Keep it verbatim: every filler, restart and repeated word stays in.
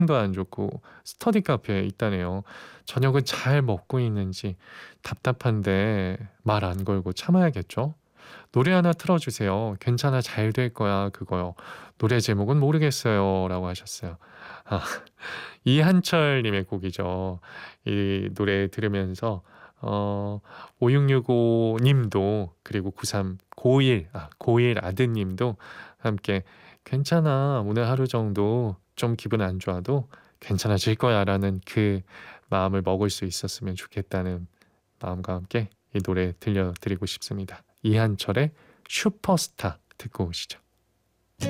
도 안 좋고 스터디 카페에 있다네요. 저녁은 잘 먹고 있는지 답답한데 말 안 걸고 참아야겠죠? "노래 하나 틀어 주세요. 괜찮아 잘 될 거야 그거요." "노래 제목은 모르겠어요."라고 하셨어요. 아 이한철 님의 곡이죠. 이 노래 들으면서 어 오육육오 님도 그리고 구삼 고일 아 고일 아드님도 함께 "괜찮아. 오늘 하루 정도 좀 기분 안 좋아도 괜찮아질 거야."라는 그 마음을 먹을 수 있었으면 좋겠다는 마음과 함께 이 노래 들려 드리고 싶습니다. 이한철의 슈퍼스타 듣고 오시죠.